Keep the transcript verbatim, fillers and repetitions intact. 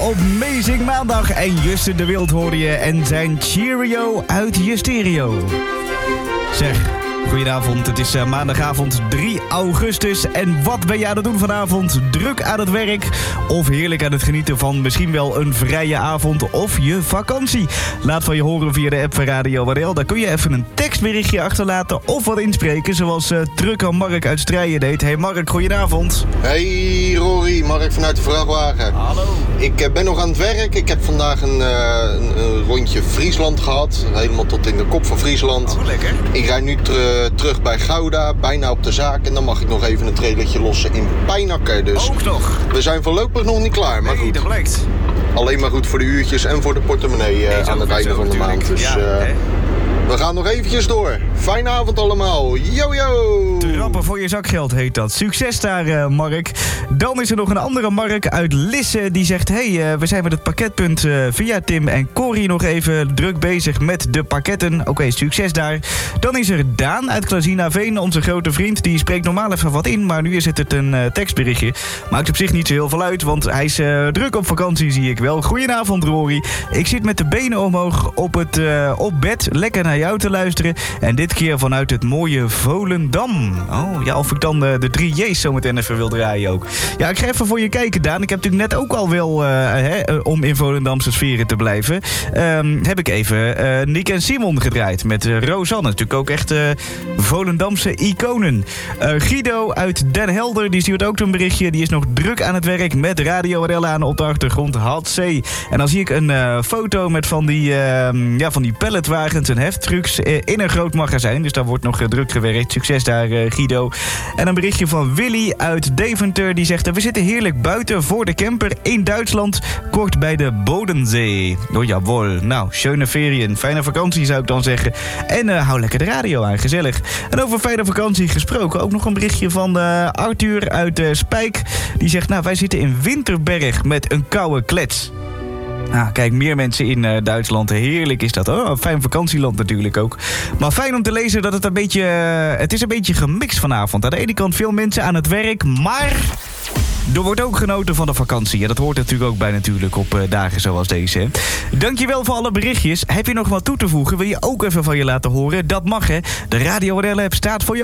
op Amazing Maandag. En Justin de Wild hoorde je en zijn Cheerio uit je stereo. Zeg, goedenavond. Het is uh, maandagavond drie augustus. En wat ben je aan het doen vanavond? Druk aan het werk of heerlijk aan het genieten van misschien wel een vrije avond of je vakantie? Laat van je horen via de app van Radio W R L. Daar kun je even een tekstberichtje achterlaten of wat inspreken, zoals uh, Trucker Mark uit Strijen deed. Hey Mark, goedenavond. Hey Rory, Mark vanuit de vrachtwagen. Hallo. Ik uh, ben nog aan het werk. Ik heb vandaag een, uh, een, een rondje Friesland gehad. Helemaal tot in de kop van Friesland. Oh, lekker. Ik rijd nu ter, terug bij Gouda, bijna op de zaak. En dan mag ik nog even een trailertje lossen in Pijnakker. Dus ook nog. We zijn voorlopig nog niet klaar, maar nee, goed. Dat blijkt. Alleen maar goed voor de uurtjes en voor de portemonnee uh, nee, aan het einde van de maand. Dus ja, uh, we gaan nog eventjes door. Fijne avond allemaal. Yo, yo! Trappen voor je zakgeld heet dat. Succes daar, uh, Mark. Dan is er nog een andere Mark uit Lisse. Die zegt, hey, uh, we zijn met het pakketpunt uh, via Tim en Corrie nog even druk bezig met de pakketten. Oké, okay, succes daar. Dan is er Daan uit Klazinaveen, onze grote vriend. Die spreekt normaal even wat in, maar nu is het een uh, tekstberichtje. Maakt op zich niet zo heel veel uit, want hij is uh, druk op vakantie, zie ik wel. Goedenavond, Rory. Ik zit met de benen omhoog op, het, uh, op bed, lekker naar jou te luisteren. En dit keer vanuit het mooie Volendam. Oh, ja, of ik dan uh, de drie J's zo meteen even wil draaien ook. Ja, ik ga even voor je kijken, Daan. Ik heb natuurlijk net ook al wel, uh, hè, uh, om in Volendamse sferen te blijven, um, heb ik even uh, Nick en Simon gedraaid met uh, Rosanne. Natuurlijk ook echt uh, Volendamse iconen. Uh, Guido uit Den Helder, die stuurt ook een berichtje. Die is nog druk aan het werk met Radio W R L aan op de achtergrond. Had C. En dan zie ik een uh, foto met van die, uh, ja, van die palletwagens en heftrucks uh, in een groot magazijn. Dus daar wordt nog uh, druk gewerkt. Succes daar, uh, Guido. En een berichtje van Willy uit Deventer. Die zegt, uh, we zitten heerlijk buiten voor de camper in Duitsland. Kort bij de Bodensee. Oh jawel. Nou, schöne ferien. Fijne vakantie zou ik dan zeggen. En uh, hou lekker de radio aan. Gezellig. En over fijne vakantie gesproken. Ook nog een berichtje van uh, Arthur uit uh, Spijk. Die zegt, nou, wij zitten in Winterberg met een koude klets. Ah, kijk, meer mensen in uh, Duitsland. Heerlijk is dat. Oh, een fijn vakantieland natuurlijk ook. Maar fijn om te lezen dat het een beetje... Uh, het is een beetje gemixt vanavond. Aan de ene kant veel mensen aan het werk, maar... er wordt ook genoten van de vakantie. Ja, dat hoort natuurlijk ook bij natuurlijk op uh, dagen zoals deze. Hè. Dankjewel voor alle berichtjes. Heb je nog wat toe te voegen? Wil je ook even van je laten horen? Dat mag, hè. De Radio W R L app staat voor jou.